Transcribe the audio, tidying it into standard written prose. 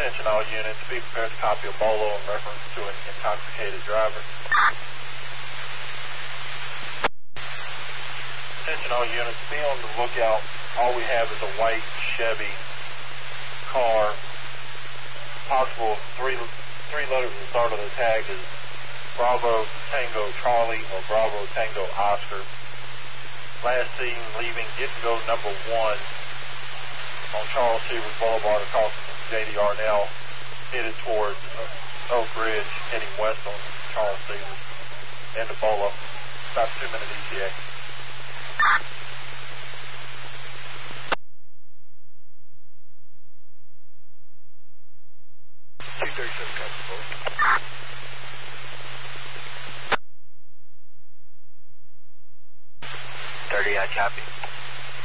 Attention all units, be prepared to copy a bolo in reference to an intoxicated driver. Attention all units, be on the lookout. All we have is a white Chevy car. Possible three letters at the start of the tag is Bravo Tango Charlie or Bravo Tango Oscar. Last seen leaving Get-Go number 1 on Charles Severs Boulevard across J.D. Arnell, headed towards Oak Ridge, heading west on Charles Severs, into Bolo. About 2-minute ETA. I copy.